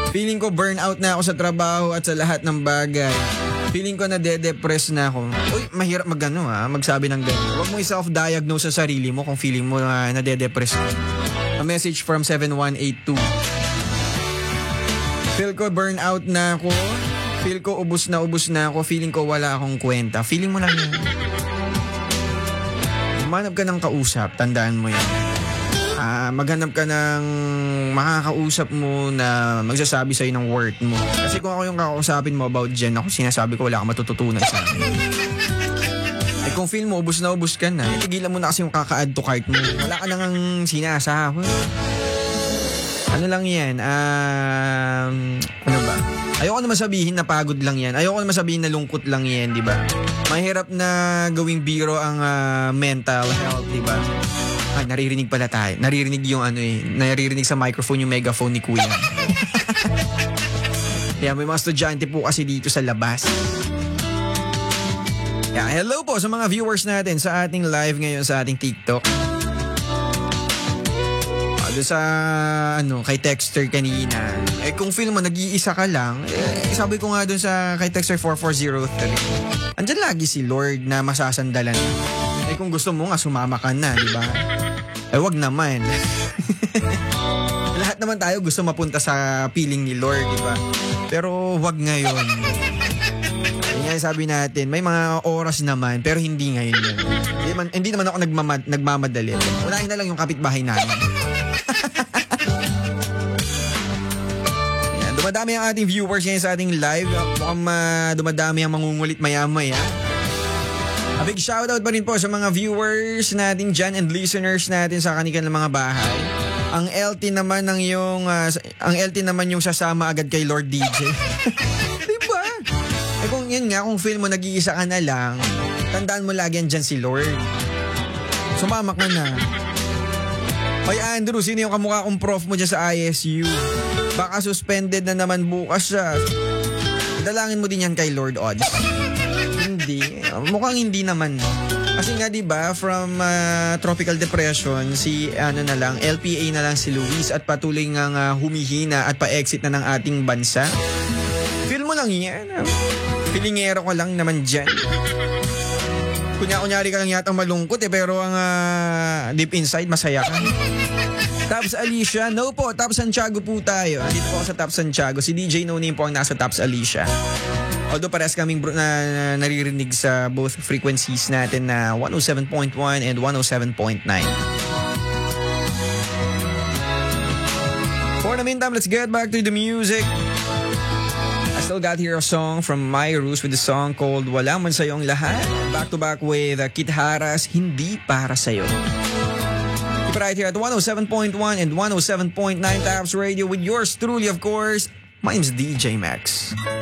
Feeling ko burnout na ako sa trabaho at sa lahat ng bagay. Feeling ko nade-depress na ako. Uy, mahirap magsabi ng ganyan. Huwag mo i-self-diagnose sa sarili mo kung feeling mo na nade-depress ka. A message from 7182. Feel ko burnout na ako. Feel ko ubus na ako. Feeling ko wala akong kwenta. Feeling mo lang yan. Maghanap ka ng kausap. Tandaan mo yan. Maghanap ka ng makakausap mo na magsasabi sa'yo ng worth mo. Kasi kung ako yung kakausapin mo about dyan, ako sinasabi ko wala kang matututunan sa akin. Eh kung feel mo, ubus ka na, tigilan mo na kasi yung kaka-add to cart mo. Wala ka nang sinasahod. Ano lang yan? Ano ba? Ayoko naman sabihin na pagod lang yan. Ayoko naman sabihin na lungkot lang yan, di ba? Mahirap na gawing biro ang mental health, di ba? Naririnig pala tayo. Naririnig yung naririnig sa microphone yung megaphone ni Kuya. Yeah, may mga estudyante po kasi dito sa labas. Yeah, hello po sa mga viewers natin sa ating live ngayon sa ating TikTok. Doon sa kay Texter kanina. Eh kung feel mo nag-iisa ka lang, sabi ko nga doon sa kay Texter 4403. Andyan lagi si Lord na masasandalan. Eh kung gusto mo nga sumama ka na, di ba? Eh wag naman. Lahat naman tayo gusto mapunta sa piling ni Lord, di ba? Pero wag ngayon. Yan sabi natin, may mga oras naman pero hindi ngayon yan. Hindi naman ako nagmamadali. Unahin na lang yung kapitbahay namin. Yan, dumadami ang ating viewers ngayon sa ating live. Mukhang dumadami ang mangungulit maya-maya. A big shoutout pa rin po sa mga viewers natin dyan and listeners natin sa kanilang mga bahay. Ang LT naman yung sasama agad kay Lord DJ. Diba? Eh kung yun nga, kung feel mo nag-iisa ka na lang, tandaan mo lagi yan dyan si Lord. Sumama ka na. Oy Andrew, sino yung kamukha kong prof mo dyan sa ISU? Baka suspended na naman bukas siya. Dalangin mo din yan kay Lord Odds. Hindi. Mukhang hindi naman. Kasi nga diba, from tropical depression, LPA na lang si Luis at patuloy ngang humihina at pa-exit na ng ating bansa. Feel mo lang yan. Pilingero ko lang naman dyan. Kunyari ka lang yata malungkot pero ang deep inside masaya ka. Taps Alicia, no po, Taps Santiago po tayo. Dito po ako sa Taps Santiago. Si DJ No Name po ang nasa Taps Alicia. Although parehas kaming naririnig sa both frequencies natin na 107.1 and 107.9. For the meantime, let's get back to the music. I still got here a song from Maya Rus with the song called Wala Man Sa'yo Ang Lahat. Back to back with Kit Haras, Hindi Para Sa'yo. Keep it right here at 107.1 and 107.9 Taps Radio with yours truly, of course. My name's DJ Max.